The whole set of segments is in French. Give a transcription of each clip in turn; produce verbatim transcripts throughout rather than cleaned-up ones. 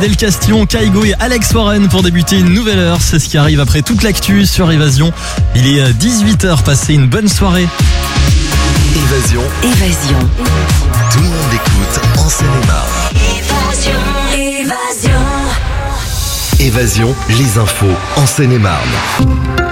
Del Castillo, Kaigo et Alex Warren pour débuter une nouvelle heure. C'est ce qui arrive après toute l'actu sur Évasion. Il est dix-huit heures, passez une bonne soirée. Évasion. Évasion. Tout le monde écoute en Seine-et-Marne. Évasion. Évasion. Évasion, les infos en Seine-et-Marne.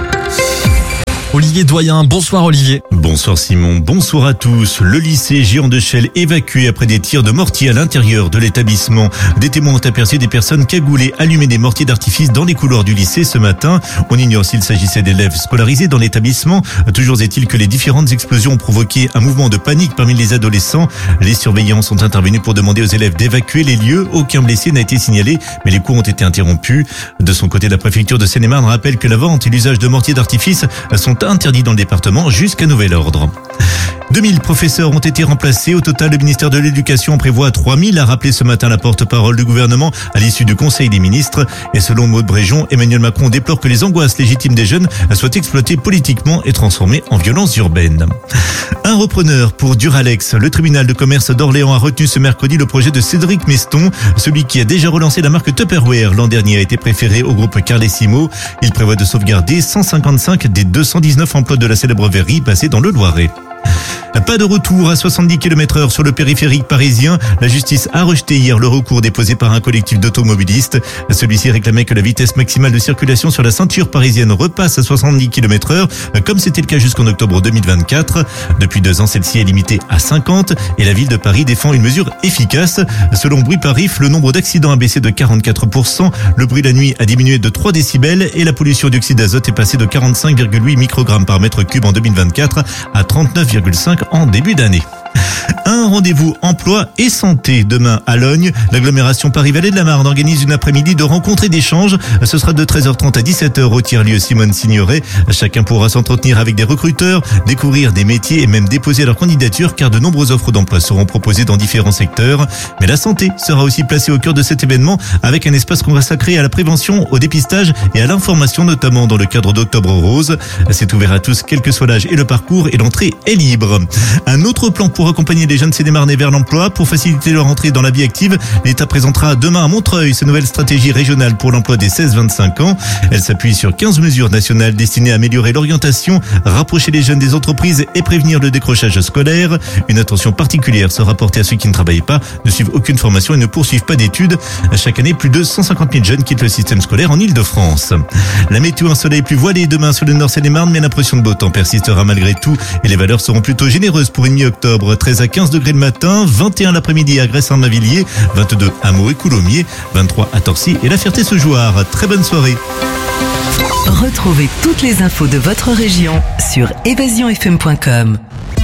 Olivier Doyen, bonsoir Olivier. Bonsoir Simon, bonsoir à tous. Le lycée Géant de Chelles évacué après des tirs de mortier à l'intérieur de l'établissement. Des témoins ont aperçu des personnes cagoulées allumer des mortiers d'artifice dans les couloirs du lycée ce matin. On ignore s'il s'agissait d'élèves scolarisés dans l'établissement. Toujours est-il que les différentes explosions ont provoqué un mouvement de panique parmi les adolescents. Les surveillants sont intervenus pour demander aux élèves d'évacuer les lieux. Aucun blessé n'a été signalé, mais les cours ont été interrompus. De son côté, la préfecture de Seine-et-Marne rappelle que la vente et l'usage de mortiers d'artifice sont interdit dans le département jusqu'à nouvel ordre. deux mille professeurs ont été remplacés. Au total, le ministère de l'Éducation en prévoit trois mille, a rappelé ce matin la porte-parole du gouvernement à l'issue du Conseil des ministres. Et selon Maud Bréjon, Emmanuel Macron déplore que les angoisses légitimes des jeunes soient exploitées politiquement et transformées en violences urbaines. Un repreneur pour Duralex. Le tribunal de commerce d'Orléans a retenu ce mercredi le projet de Cédric Meston. Celui qui a déjà relancé la marque Tupperware l'an dernier a été préféré au groupe Carlesimo. Il prévoit de sauvegarder cent cinquante-cinq des deux cent dix-neuf emplois de la célèbre verrerie passée dans le Loiret. Pas de retour à soixante-dix kilomètres heure sur le périphérique parisien. La justice a rejeté hier le recours déposé par un collectif d'automobilistes. Celui-ci réclamait que la vitesse maximale de circulation sur la ceinture parisienne repasse à soixante-dix kilomètres heure, comme c'était le cas jusqu'en octobre deux mille vingt-quatre. Depuis deux ans, celle-ci est limitée à cinquante et la ville de Paris défend une mesure efficace. Selon Bruit Parif, le nombre d'accidents a baissé de quarante-quatre pour cent, le bruit la nuit a diminué de trois décibels et la pollution au dioxyde d'azote est passée de quarante-cinq virgule huit microgrammes par mètre cube en deux mille vingt-quatre à trente-neuf virgule cinq en début d'année. Un rendez-vous emploi et santé demain à Logne. L'agglomération Paris-Vallée de la Marne organise une après-midi de rencontres et d'échanges. Ce sera de treize heures trente à dix-sept heures au tiers-lieu Simone Signoret. Chacun pourra s'entretenir avec des recruteurs, découvrir des métiers et même déposer leur candidature car de nombreuses offres d'emploi seront proposées dans différents secteurs. Mais la santé sera aussi placée au cœur de cet événement avec un espace consacré à la prévention, au dépistage et à l'information, notamment dans le cadre d'Octobre Rose. C'est ouvert à tous, quel que soit l'âge et le parcours, et l'entrée est libre. Un autre plan pour accompagner les jeunes Seine-et-Marnais vers l'emploi. Pour faciliter leur entrée dans la vie active, l'État présentera demain à Montreuil sa nouvelle stratégie régionale pour l'emploi des seize vingt-cinq ans. Elle s'appuie sur quinze mesures nationales destinées à améliorer l'orientation, rapprocher les jeunes des entreprises et prévenir le décrochage scolaire. Une attention particulière sera portée à ceux qui ne travaillent pas, ne suivent aucune formation et ne poursuivent pas d'études. Chaque année, plus de cent cinquante mille jeunes quittent le système scolaire en Ile-de-France. La météo, un soleil plus voilé demain sur le nord Seine-et-Marne, mais l'impression de beau temps persistera malgré tout et les valeurs seront plutôt généreuses pour une mi-octobre. treize à quinze degrés le matin, vingt et un l'après-midi à Grès-Saint-Mavilliers, vingt-deux à Meaux et Coulommiers, vingt-trois à Torcy et la Ferté-Saugeoire. Très bonne soirée. Retrouvez toutes les infos de votre région sur évasion f m point com.